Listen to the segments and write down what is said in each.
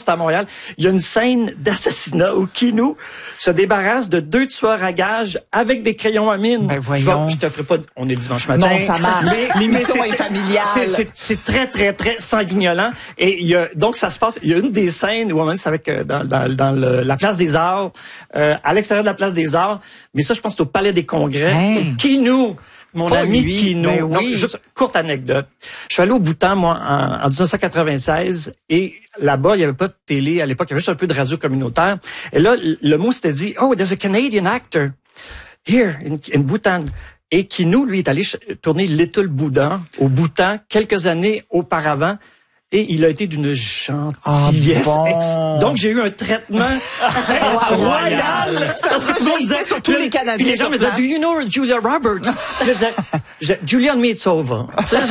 c'est à Montréal. Il y a une scène d'assassinat où Kinou se débarrasse de 2 tueurs à gages avec des crayons à mine. Ben voyons. Je te ferai pas, on est dimanche matin. Non, ça marche. L'émission est familiale. C'est très, très, très sanguignolant. Et donc ça se passe, il y a une des scènes où c'est avec, dans la place des Arts, à l'extérieur de la place des Arts. Mais ça, je pense que c'est au Palais des Congrès. Hey. Kinou, mon Pas ami lui, Kinou. ben oui. Non, juste courte anecdote. Je suis allé au Bhoutan, moi, en 1996, et là-bas, il n'y avait pas de télé à l'époque, il y avait juste un peu de radio communautaire. Et là, le mot s'était dit, oh, there's a Canadian actor here in Bhoutan. Et Kinou, lui, est allé tourner Little Buddha au Bhoutan quelques années auparavant. Et il a été d'une gentillesse. Donc, j'ai eu un traitement royal. Ça se rejoignait sur tous les Canadiens. Puis les gens me disaient, do you know Julia Roberts? Je disais, Julia and me, it's over.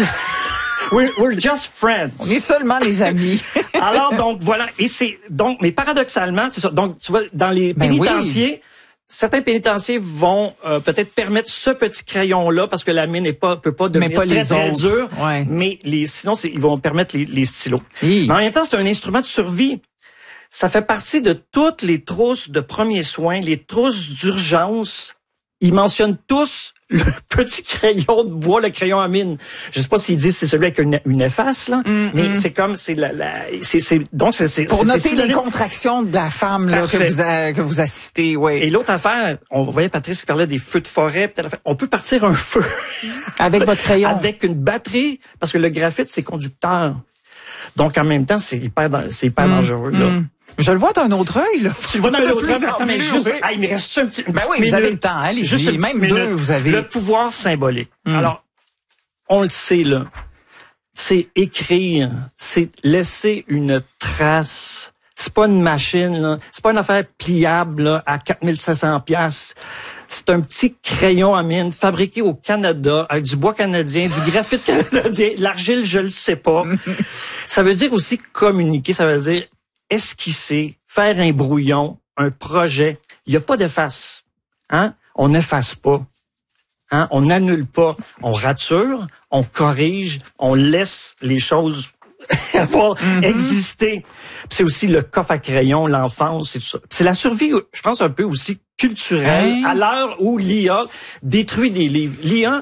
We're just friends. On est seulement des amis. Alors, donc, voilà. Mais paradoxalement, c'est ça. Donc, tu vois, dans les pénitenciers, certains pénitenciers vont peut-être permettre ce petit crayon-là parce que la mine peut pas devenir très dure. Ouais. Mais sinon, ils vont permettre les stylos. Oui. Mais en même temps, c'est un instrument de survie. Ça fait partie de toutes les trousses de premiers soins, les trousses d'urgence. Ils mentionnent tous le petit crayon de bois, le crayon à mine. Je sais pas s'ils disent c'est celui avec une efface, là, mais c'est comme, donc c'est pour noter les contractions de la femme, là, que vous assistez, oui. Et l'autre affaire, on voyait Patrice qui parlait des feux de forêt, on peut partir un feu. Avec votre crayon. Avec une batterie, parce que le graphite, c'est conducteur. Donc, en même temps, c'est hyper dangereux, là. Je le vois d'un autre œil, là. Tu le vois d'un autre œil, mais juste, il me reste un petit... Ben oui, vous avez le temps, allez-y. Même deux, vous avez... Le pouvoir symbolique. Alors, on le sait, là. C'est écrire. C'est laisser une trace. C'est pas une machine, là. C'est pas une affaire pliable, là, à 4500 $. C'est un petit crayon à mine fabriqué au Canada avec du bois canadien, du graphite canadien, l'argile, je le sais pas. Ça veut dire aussi communiquer. Ça veut dire esquisser, faire un brouillon, un projet. Il n'y a pas d'efface. Hein? On n'efface pas. Hein? On n'annule pas. On rature, on corrige, on laisse les choses avoir existé. C'est aussi le coffre à crayon, l'enfance, c'est tout ça. C'est la survie, je pense, un peu aussi culturelle, à l'heure où l'IA détruit des livres. L'IA,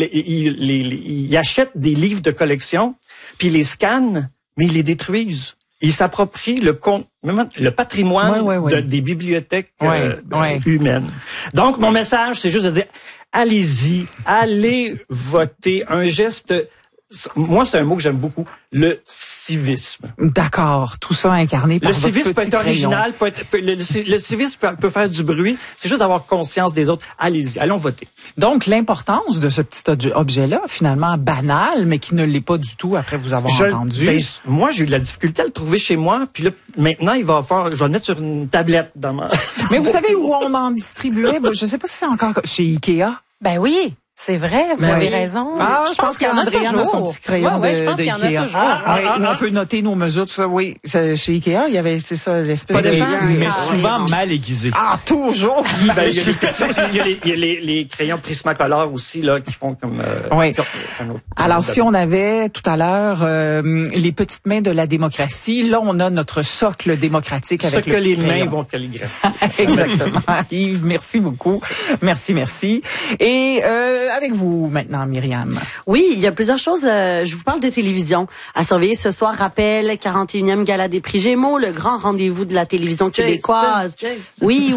il achète des livres de collection, puis il les scanne, mais ils les détruisent. Ils s'approprient le patrimoine des bibliothèques humaines. Donc, mon message, c'est juste de dire, allez-y, allez voter. Un geste, moi, c'est un mot que j'aime beaucoup, le civisme. D'accord, tout ça incarné par votre petit crayon. Le civisme peut être original, le civisme peut faire du bruit. C'est juste d'avoir conscience des autres. Allez-y, allons voter. Donc, l'importance de ce petit objet-là, finalement banal, mais qui ne l'est pas du tout après vous avoir entendu. Moi, j'ai eu de la difficulté à le trouver chez moi. Puis là, maintenant, je vais le mettre sur une tablette dans ma... Mais vous savez où on en distribuait? Je sais pas si c'est encore chez Ikea. Ben oui. C'est vrai, vous avez raison. Ah, je pense qu'Andréane a son petit crayon je pense qu'il y en a toujours. On peut noter nos mesures, tout ça. Oui, chez Ikea, il y avait, c'est ça, l'espèce de... Mais souvent mal aiguisé. Ah, toujours! Il y a les crayons Prismacolor aussi, là, qui font comme... oui. Alors, si on avait, tout à l'heure, les petites mains de la démocratie, là, on a notre socle démocratique avec le petit crayon. Ce que les mains vont calligraphier. Exactement. Yves, merci beaucoup. Merci. Et, avec vous maintenant, Myriam. Oui, il y a plusieurs choses. Je vous parle de télévision. À surveiller ce soir, rappel, 41e Gala des prix Gémeaux, le grand rendez-vous de la télévision québécoise. Jason. Oui.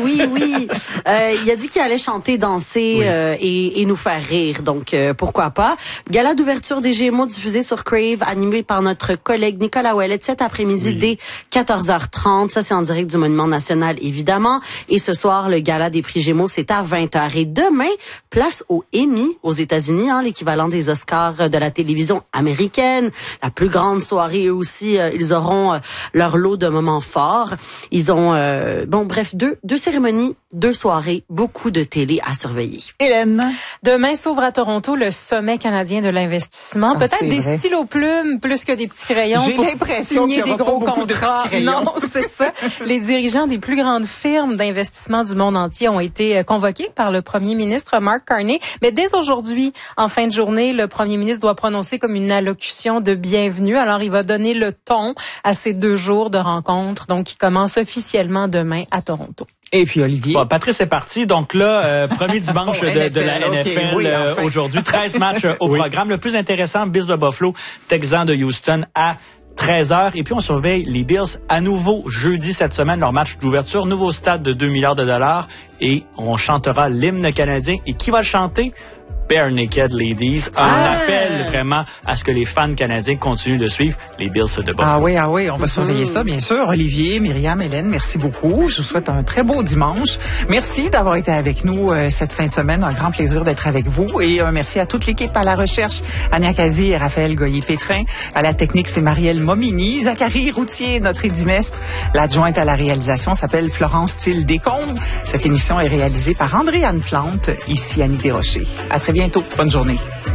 Il a dit qu'il allait chanter, danser et nous faire rire. Donc, pourquoi pas. Gala d'ouverture des Gémeaux diffusé sur Crave, animé par notre collègue Nicolas Ouellet cet après-midi dès 14h30. Ça, c'est en direct du Monument National, évidemment. Et ce soir, le Gala des prix Gémeaux, c'est à 20h. Et demain, place au Emmy aux États-Unis, l'équivalent des Oscars de la télévision américaine. La plus grande soirée, eux aussi, ils auront leur lot de moments forts. Ils ont, deux cérémonies, 2 soirées, beaucoup de télé à surveiller. Hélène. Demain s'ouvre à Toronto le sommet canadien de l'investissement. Peut-être des stylos plumes plus que des petits crayons. J'ai l'impression qu'il y aura des gros pas beaucoup de petits crayons. Non, c'est ça. Les dirigeants des plus grandes firmes d'investissement du monde entier ont été convoqués par le premier ministre Mark Carney. Mais dès dès aujourd'hui, en fin de journée, le premier ministre doit prononcer comme une allocution de bienvenue. Alors, il va donner le ton à ces 2 jours de rencontre, donc qui commence officiellement demain à Toronto. Et puis Olivier. Bon, Patrice est parti. Donc là, premier dimanche de la NFL oui, enfin. aujourd'hui. 13 matchs au programme. Le plus intéressant, Bills de Buffalo, Texans de Houston à 13h. Et puis, on surveille les Bills à nouveau jeudi cette semaine, leur match d'ouverture. Nouveau stade de 2 milliards de dollars. Et on chantera l'hymne canadien. Et qui va le chanter? Bare Naked Ladies. Un appel vraiment à ce que les fans canadiens continuent de suivre les Bills de Buffalo. Ah oui, on va surveiller ça, bien sûr. Olivier, Myriam, Hélène, merci beaucoup. Je vous souhaite un très beau dimanche. Merci d'avoir été avec nous cette fin de semaine. Un grand plaisir d'être avec vous. Et un merci à toute l'équipe à la recherche. Ania Kazi et Raphaël Goyer-Pétrin. À la technique, c'est Marielle Momini. Zachary Routier, notre édimestre. L'adjointe à la réalisation s'appelle Florence Thiel-Descombes. Cette émission est réalisée par André-Anne Plante. Ici Annie Desrochers. À très bientôt. Bonne journée.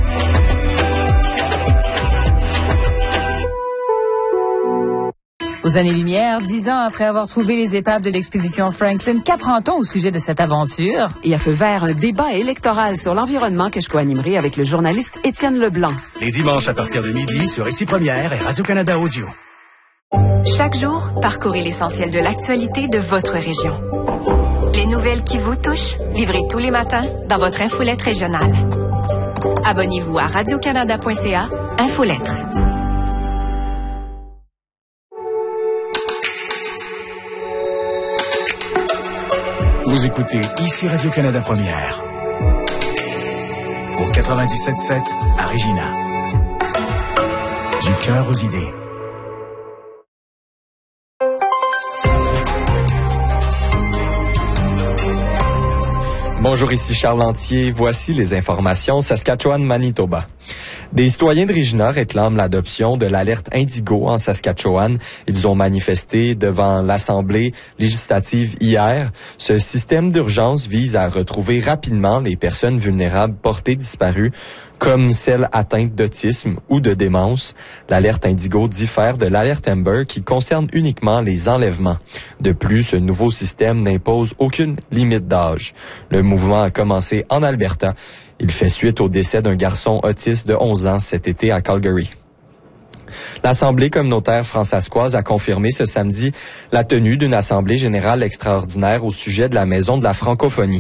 Aux années-lumière, 10 ans après avoir trouvé les épaves de l'expédition Franklin, qu'apprend-on au sujet de cette aventure? Et à feu vert, un débat électoral sur l'environnement que je co-animerai avec le journaliste Étienne Leblanc. Les dimanches à partir de midi sur Ici Première et Radio-Canada Audio. Chaque jour, parcourez l'essentiel de l'actualité de votre région. Les nouvelles qui vous touchent, livrées tous les matins dans votre infolette régionale. Abonnez-vous à radiocanada.ca, Infolettre. Vous écoutez Ici Radio-Canada Première. Au 97.7 à Regina. Du cœur aux idées. Bonjour, ici Charles Lantier. Voici les informations Saskatchewan-Manitoba. Des citoyens de Regina réclament l'adoption de l'alerte Indigo en Saskatchewan. Ils ont manifesté devant l'Assemblée législative hier. Ce système d'urgence vise à retrouver rapidement les personnes vulnérables portées disparues, comme celles atteintes d'autisme ou de démence. L'alerte Indigo diffère de l'alerte Amber qui concerne uniquement les enlèvements. De plus, ce nouveau système n'impose aucune limite d'âge. Le mouvement a commencé en Alberta. Il fait suite au décès d'un garçon autiste de 11 ans cet été à Calgary. L'Assemblée communautaire fransaskoise a confirmé ce samedi la tenue d'une assemblée générale extraordinaire au sujet de la Maison de la francophonie.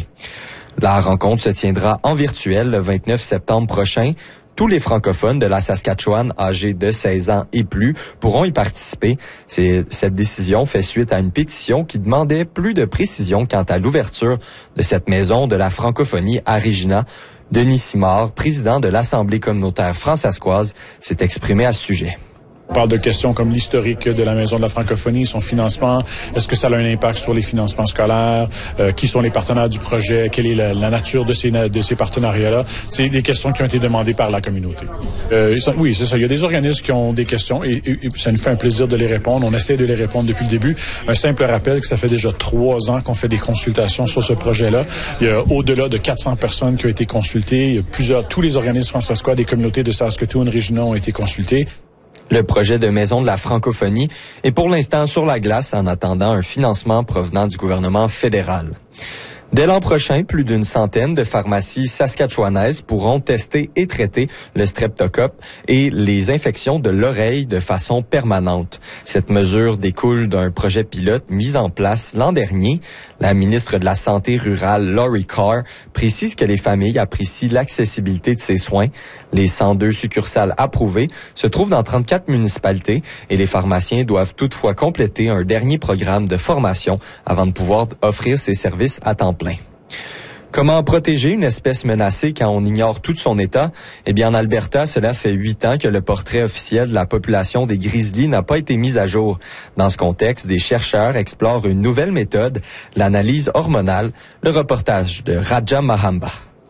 La rencontre se tiendra en virtuel le 29 septembre prochain. Tous les francophones de la Saskatchewan âgés de 16 ans et plus pourront y participer. Cette décision fait suite à une pétition qui demandait plus de précisions quant à l'ouverture de cette maison de la francophonie à Regina. Denis Simard, président de l'Assemblée communautaire fransaskoise, s'est exprimé à ce sujet. On parle de questions comme l'historique de la Maison de la francophonie, son financement, est-ce que ça a un impact sur les financements scolaires, qui sont les partenaires du projet, quelle est la nature de ces partenariats-là. C'est des questions qui ont été demandées par la communauté. Oui, c'est ça. Il y a des organismes qui ont des questions et ça nous fait un plaisir de les répondre. On essaie de les répondre depuis le début. Un simple rappel que ça fait déjà 3 ans qu'on fait des consultations sur ce projet-là. Il y a au-delà de 400 personnes qui ont été consultées. Il y a tous les organismes fransaskois des communautés de Saskatoon, Regina ont été consultés. Le projet de Maison de la francophonie est pour l'instant sur la glace en attendant un financement provenant du gouvernement fédéral. Dès l'an prochain, plus d'une centaine de pharmacies saskatchewanaises pourront tester et traiter le streptocoque et les infections de l'oreille de façon permanente. Cette mesure découle d'un projet pilote mis en place l'an dernier. La ministre de la Santé rurale, Laurie Carr, précise que les familles apprécient l'accessibilité de ces soins. Les 102 succursales approuvées se trouvent dans 34 municipalités et les pharmaciens doivent toutefois compléter un dernier programme de formation avant de pouvoir offrir ces services à temps plein. Comment protéger une espèce menacée quand on ignore tout son état? Eh bien, en Alberta, cela fait 8 ans que le portrait officiel de la population des grizzlies n'a pas été mis à jour. Dans ce contexte, des chercheurs explorent une nouvelle méthode, l'analyse hormonale. Le reportage de Raja Mahamba.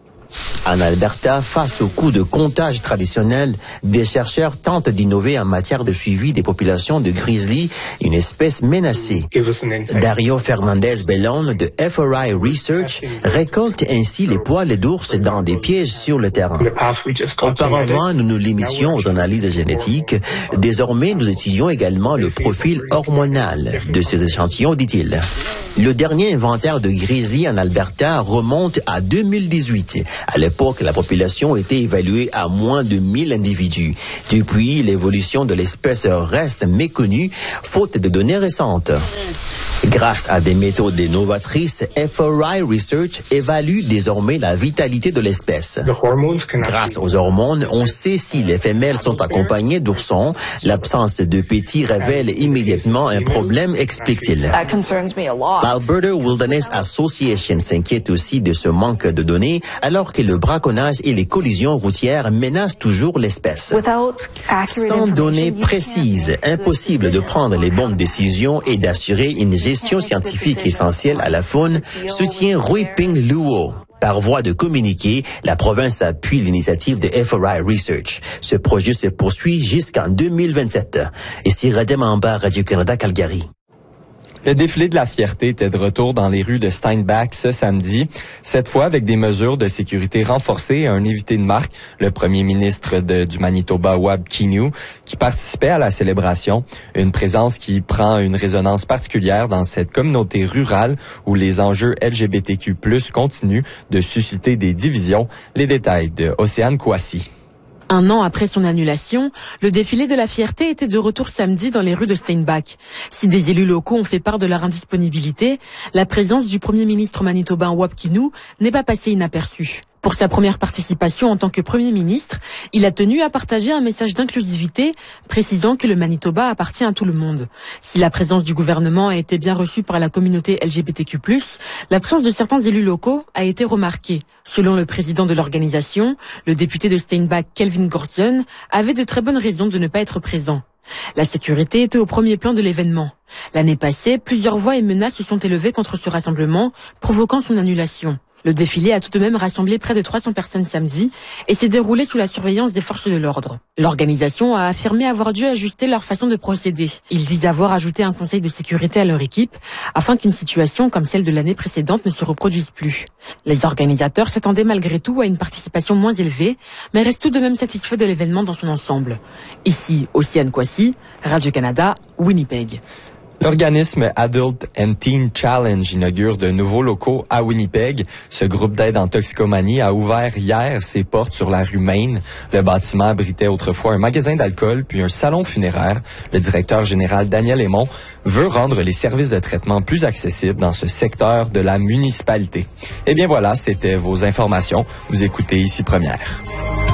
En Alberta, face au coup de comptage traditionnel, des chercheurs tentent d'innover en matière de suivi des populations de grizzly, une espèce menacée. Dario Fernandez Bellon de FRI Research récolte ainsi les poils d'ours dans des pièges sur le terrain. Auparavant, nous nous limitions aux analyses génétiques. Désormais, nous étudions également le profil hormonal de ces échantillons, dit-il. Le dernier inventaire de grizzly en Alberta remonte à 2018. À l'époque, la population était évaluée à moins de 1000 individus. Depuis, l'évolution de l'espèce reste méconnue, faute de données récentes. Grâce à des méthodes novatrices, FRI Research évalue désormais la vitalité de l'espèce. Grâce aux hormones, on sait si les femelles sont accompagnées d'oursons. L'absence de petits révèle immédiatement un problème, explique-t-il. L'Alberta Wilderness Association s'inquiète aussi de ce manque de données, alors que le braconnage et les collisions routières menacent toujours l'espèce. Sans données précises, impossible de prendre les bonnes décisions et d'assurer une gestion scientifique essentielle à la faune, soutient Ruiping Luo. Par voie de communiqué, la province appuie l'initiative de FRI Research. Ce projet se poursuit jusqu'en 2027. Ici Radim Amba, Radio-Canada, Calgary. Le défilé de la fierté était de retour dans les rues de Steinbach ce samedi, cette fois avec des mesures de sécurité renforcées et un invité de marque, le premier ministre du Manitoba, Wab Kinew, qui participait à la célébration. Une présence qui prend une résonance particulière dans cette communauté rurale où les enjeux LGBTQ+ continuent de susciter des divisions. Les détails de Océane Kouassi. Un an après son annulation, le défilé de la fierté était de retour samedi dans les rues de Steinbach. Si des élus locaux ont fait part de leur indisponibilité, la présence du premier ministre manitobain Wab Kinew n'est pas passée inaperçue. Pour sa première participation en tant que Premier ministre, il a tenu à partager un message d'inclusivité, précisant que le Manitoba appartient à tout le monde. Si la présence du gouvernement a été bien reçue par la communauté LGBTQ+, l'absence de certains élus locaux a été remarquée. Selon le président de l'organisation, le député de Steinbach, Kelvin Gordon, avait de très bonnes raisons de ne pas être présent. La sécurité était au premier plan de l'événement. L'année passée, plusieurs voix et menaces se sont élevées contre ce rassemblement, provoquant son annulation. Le défilé a tout de même rassemblé près de 300 personnes samedi et s'est déroulé sous la surveillance des forces de l'ordre. L'organisation a affirmé avoir dû ajuster leur façon de procéder. Ils disent avoir ajouté un conseil de sécurité à leur équipe afin qu'une situation comme celle de l'année précédente ne se reproduise plus. Les organisateurs s'attendaient malgré tout à une participation moins élevée, mais restent tout de même satisfaits de l'événement dans son ensemble. Ici, Océane Kouassi, Radio-Canada, Winnipeg. L'organisme Adult and Teen Challenge inaugure de nouveaux locaux à Winnipeg. Ce groupe d'aide en toxicomanie a ouvert hier ses portes sur la rue Main. Le bâtiment abritait autrefois un magasin d'alcool puis un salon funéraire. Le directeur général Daniel Aymon veut rendre les services de traitement plus accessibles dans ce secteur de la municipalité. Eh bien voilà, c'était vos informations. Vous écoutez Ici Première.